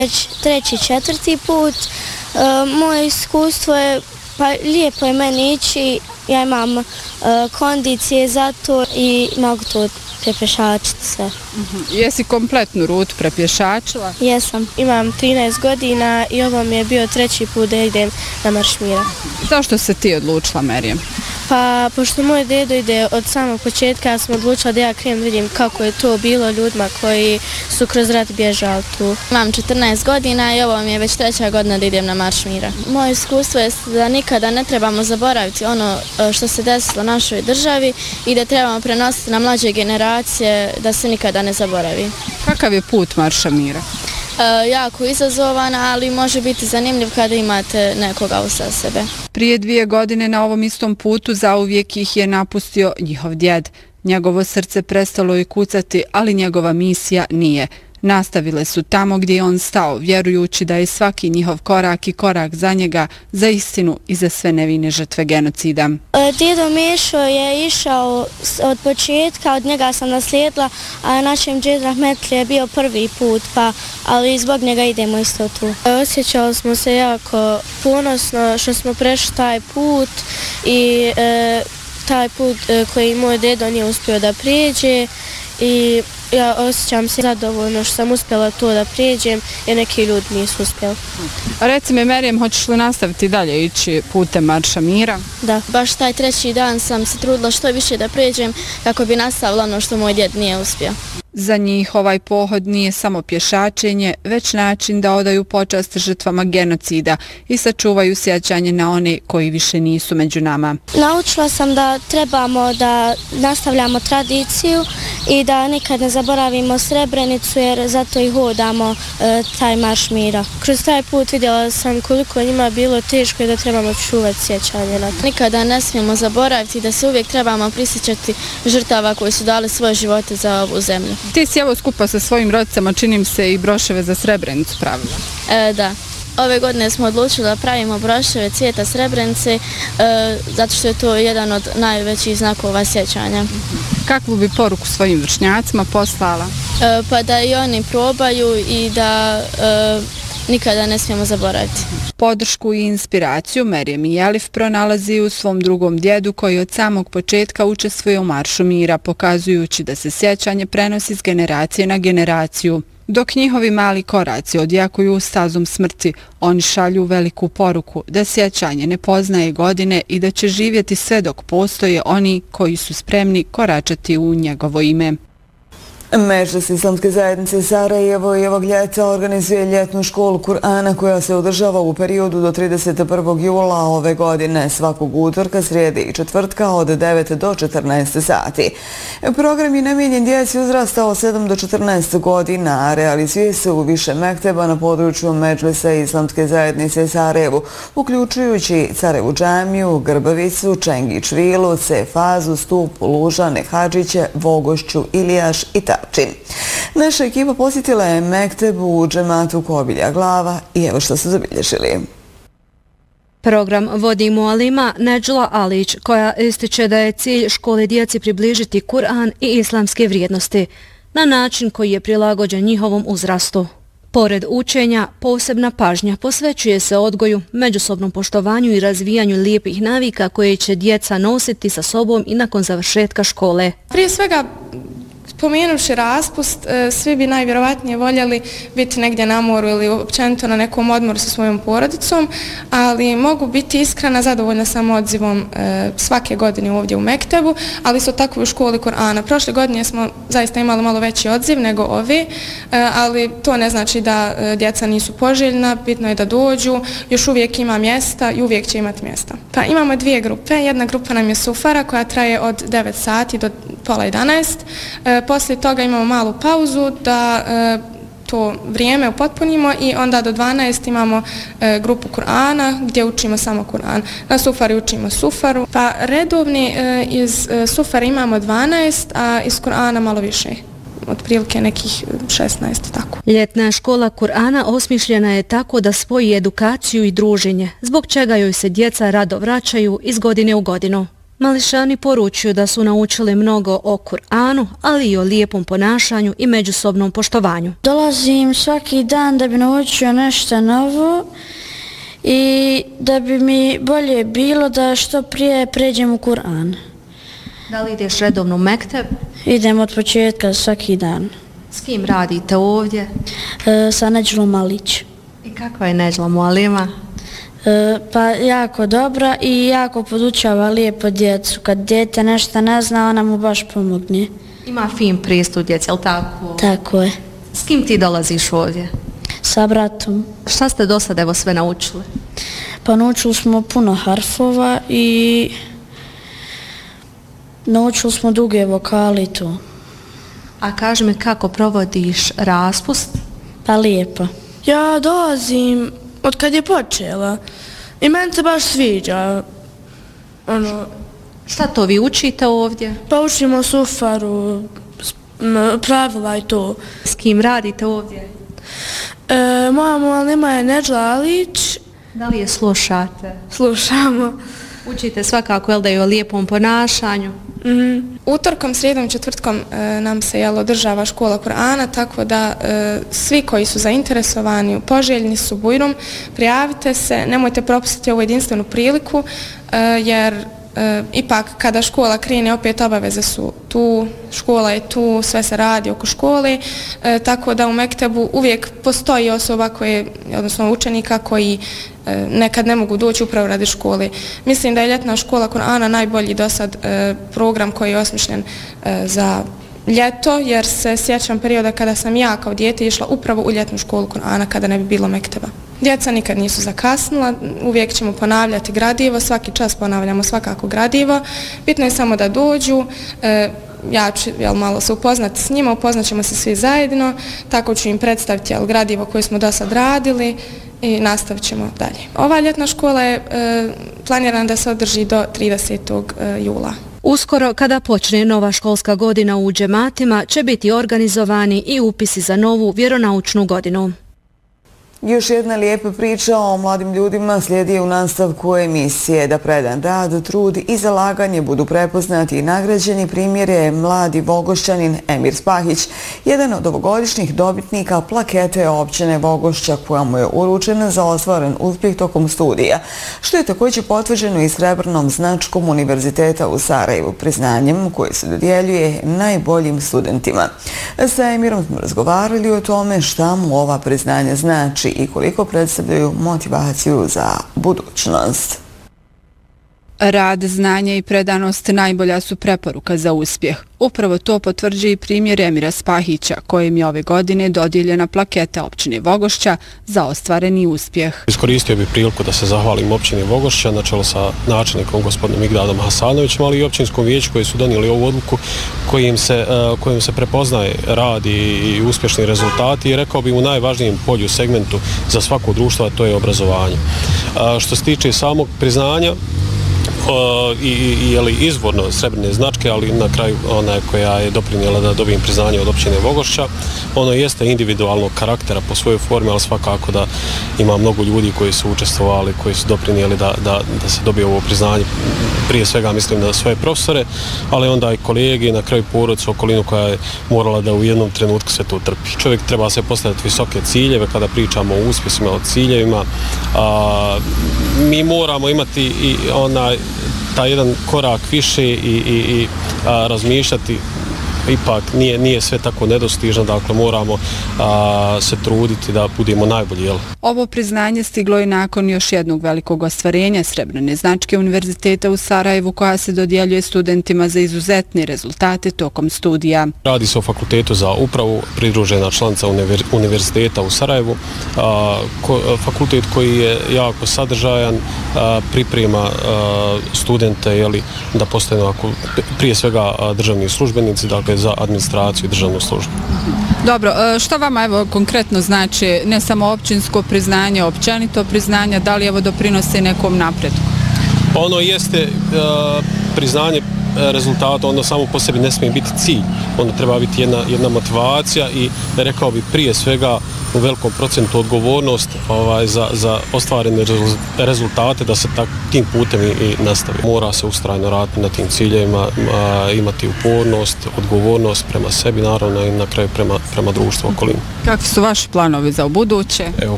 Već treći, četvrti put. Moje iskustvo je, pa lijepo je meni ići, ja imam kondicije za to i mogu to prepješačiti sve. Jesi kompletnu rutu prepješačila? Jesam. Imam 13 godina i ovo mi je bio treći put da idem na Marš mira. Zašto se ti odlučila, Merijem? Pa, pošto moj dedo ide od samog početka, ja sam odlučila da ja krenem vidim kako je to bilo ljudima koji su kroz rat bježali tu. Imam 14 godina i ovo mi je već treća godina da idem na Marš mira. Moje iskustvo je da nikada ne trebamo zaboraviti ono što se desilo našoj državi i da trebamo prenositi na mlađe generacije da se nikada ne zaboravi. Kakav je put Marša mira? Jako izazovan, ali može biti zanimljiv kada imate nekoga uza sebe. Prije 2 godine na ovom istom putu zauvijek ih je napustio njihov djed. Njegovo srce prestalo je kucati, ali njegova misija nije. Nastavile su tamo gdje je on stao, vjerujući da je svaki njihov korak i korak za njega, za istinu i za sve nevine žrtve genocida. Djedo Mešo je išao od početka, od njega sam naslijedila, a našem džed Rahmetli je bio prvi put, ali zbog njega idemo isto tu. Osjećali smo se jako ponosno što smo prešli taj put i taj put koji moj dedo nije uspio da prijeđe i ja osjećam se zadovoljno što sam uspjela to da prijeđem jer neki ljudi nisu uspjeli. A reci mi, Merijem, hoćeš li nastaviti dalje ići putem Marša mira? Da, baš taj treći dan sam se trudila što više da prijeđem kako bi nastavila ono što moj djed nije uspio. Za njih ovaj pohod nije samo pješačenje, već način da odaju počast žrtvama genocida i sačuvaju sjećanje na one koji više nisu među nama. Naučila sam da trebamo da nastavljamo tradiciju i da nikad ne zaboravimo Srebrenicu jer zato i hodamo taj Marš mira. Kroz taj put vidjela sam koliko njima bilo teško i da trebamo čuvati sjećanje na to. Nikada ne smijemo zaboraviti da se uvijek trebamo prisjećati žrtava koji su dali svoje živote za ovu zemlju. Ti si evo skupa sa svojim rodicama, činim se, i broševe za Srebrenicu pravila. Da. Ove godine smo odlučili da pravimo broševe cvijeta Srebrenice zato što je to jedan od najvećih znakova sjećanja. Kakvu bi poruku svojim vršnjacima poslala? Pa da i oni probaju i da nikada ne smijemo zaboraviti. Podršku i inspiraciju Merijem i Elif pronalazi u svom drugom djedu koji od samog početka učestvuje u Maršu mira, pokazujući da se sjećanje prenosi s generacije na generaciju. Dok njihovi mali koraci odjakuju stazom smrti, oni šalju veliku poruku da sjećanje ne poznaje godine i da će živjeti sve dok postoje oni koji su spremni koračati u njegovo ime. Medžlis Islamske zajednice Sarajevo i ovog ljeta organizuje ljetnu školu Kur'ana koja se održava u periodu do 31. jula ove godine, svakog utorka, srijede i četvrtka od 9 do 14 sati. Program je namijenjen djeci uzrasta od 7 do 14 godina, a realizuje se u više mekteba na području Medžlisa Islamske zajednice Sarajevu, uključujući Carevu džamiju, Grbavicu, Čengić vilu, Cefazu, Stupu, Lužane, Hadžiće, Vogošću, Ilijaš i Tapčin. Naša ekipa posjetila je mekteb u džematu Kobilja Glava i evo što su zabilježili. Program vodi mualima Nedžla Alić, koja ističe da je cilj škole djeci približiti Kur'an i islamske vrijednosti na način koji je prilagođen njihovom uzrastu. Pored učenja, posebna pažnja posvećuje se odgoju, međusobnom poštovanju i razvijanju lijepih navika koje će djeca nositi sa sobom i nakon završetka škole. Prije svega, spomenuvši raspust, svi bi najvjerovatnije voljeli biti negdje na moru ili općenito na nekom odmoru sa svojom porodicom, ali mogu biti iskrena, zadovoljna sam odzivom svake godine ovdje u mektebu, ali isto tako i u školi Kur'ana. Prošle godine smo zaista imali malo veći odziv nego ove, ali to ne znači da djeca nisu poželjna, bitno je da dođu, još uvijek ima mjesta i uvijek će imati mjesta. Pa imamo 2 grupe, jedna grupa nam je sufara koja traje od 9 sati do pola 11. Poslije toga imamo malu pauzu da to vrijeme upotpunimo i onda do 12 imamo grupu Kur'ana gdje učimo samo Kur'an. Na sufari učimo sufaru. Pa redovni iz sufara imamo 12, a iz Kur'ana malo više. Otprilike nekih 16, tako. Ljetna škola Kur'ana osmišljena je tako da spoji edukaciju i druženje, zbog čega joj se djeca rado vraćaju iz godine u godinu. Mališani poručuju da su naučili mnogo o Kur'anu, ali i o lijepom ponašanju i međusobnom poštovanju. Dolazim svaki dan da bi naučio nešto novo i da bi mi bolje bilo da što prije pređem u Kur'an. Da li ideš redovno u mekteb? Idem od početka svaki dan. S kim radite ovdje? Sa Neđlom Alić. I kakva je Neđla Mualima? Pa jako dobra i jako podučava lijepo djecu. Kad dijete nešto ne zna, ona mu baš pomogne. Ima fin pristup djeci, je li tako? Tako je. S kim ti dolaziš ovdje? Sa bratom. Šta ste do sada evo sve naučili? Pa naučili smo puno harfova i naučili smo duge vokale i to. A kaži mi kako provodiš raspust? Pa lijepo. Ja dolazim od kad je počela i meni se baš sviđa. Šta to vi učite ovdje? Pa učimo sufaru, pravila i to. S kim radite ovdje? Moja mualima je Neđla Alić. Da li je slušate? Slušamo. Učite svakako, jel da je o lijepom ponašanju? Utorkom, srijedom i četvrtkom nam se održava škola Kur'ana, tako da svi koji su zainteresovani, poželjni su bujrum, prijavite se, nemojte propustiti ovu jedinstvenu priliku, jer ipak kada škola krene, opet obaveze su tu, škola je tu, sve se radi oko škole, tako da u mektebu uvijek postoji osoba koje, odnosno učenika koji nekad ne mogu doći upravo radi škole. Mislim da je ljetna škola Kur'ana najbolji do sad program koji je osmišljen za ljeto, jer se sjećam perioda kada sam ja kao dijete išla upravo u ljetnu školu Kur'ana kada ne bi bilo mekteba. Djeca nikad nisu zakasnila, uvijek ćemo ponavljati gradivo, svaki čas ponavljamo svakako gradivo. Bitno je samo da dođu, ja ću malo se upoznati s njima, upoznat ćemo se svi zajedno, tako ću im predstaviti gradivo koje smo do sad radili i nastavit ćemo dalje. Ova ljetna škola je planirana da se održi do 30. jula. Uskoro, kada počne nova školska godina u džematima, će biti organizovani i upisi za novu vjeronaučnu godinu. Još jedna lijepa priča o mladim ljudima slijedi u nastavku emisije. Da predan rad, trud i zalaganje budu prepoznati i nagrađeni primjer je mladi Vogošćanin Emir Spahić, jedan od ovogodišnjih dobitnika plakete općine Vogošća koja mu je uručena za ostvaren uspjeh tokom studija, što je također potvrđeno i srebrnom značkom Univerziteta u Sarajevu, priznanjem koje se dodjeljuje najboljim studentima. Sa Emirom smo razgovarali o tome šta mu ova priznanja znači i koliko predstavljaju motivaciju za budućnost. Rad, znanje i predanost najbolja su preporuka za uspjeh. Upravo to potvrđuje i primjer Emira Spahića, kojem je ove godine dodijeljena plaketa općine Vogošća za ostvareni uspjeh. Iskoristio bih priliku da se zahvalim općini Vogošća na čelu sa načelnikom gospodinom Migdadom Hasanovićem, ali i općinskom vijeću koji su donijeli ovu odluku kojim se prepoznaje rad i uspješni rezultati i rekao bih u najvažnijem polju segmentu za svako društvo, a to je obrazovanje. Što se tiče samog priznanja, i izvorno srebrne značke, ali na kraju ona koja je doprinijela da dobijem priznanje od općine Vogošća. Ono jeste individualnog karaktera po svojoj formi, ali svakako da ima mnogo ljudi koji su učestvovali, koji su doprinijeli da se dobije ovo priznanje. Prije svega mislim na svoje profesore, ali onda i kolege i na kraju porodicu, okolinu koja je morala da u jednom trenutku sve to trpi. Čovjek treba se postaviti visoke ciljeve kada pričamo o uspjesima, o ciljevima. Mi moramo imati i taj jedan korak više i razmišljati. Ipak nije sve tako nedostižno, dakle moramo se truditi da budemo najbolji. Ovo priznanje stiglo je nakon još jednog velikog ostvarenja srebrne značke Univerziteta u Sarajevu koja se dodjeljuje studentima za izuzetne rezultate tokom studija. Radi se o fakultetu za upravu, pridružena članica Univerziteta u Sarajevu, fakultet koji je jako sadržajan, priprema studente da postanu prije svega državni službenici, dakle za administraciju i državnu službu. Dobro, što vama evo konkretno znači ne samo općinsko priznanje, općenito priznanje, da li evo doprinose nekom napretku? Ono jeste priznanje rezultata, ono samo po sebi ne smije biti cilj. Ono treba biti jedna motivacija i rekao bi prije svega u velikom procentu odgovornost za ostvarene rezultate da se tim putem i nastavi. Mora se ustrajno raditi na tim ciljevima, imati upornost, odgovornost prema sebi naravno i na kraju prema društvu okolini. Kakvi su vaši planovi za ubuduće? Evo,